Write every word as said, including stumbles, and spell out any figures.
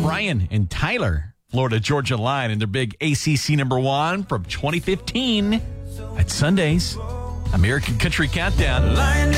Brian and Tyler, Florida Georgia Line, and their big A C C number one from twenty fifteen at Sunday's American Country Countdown.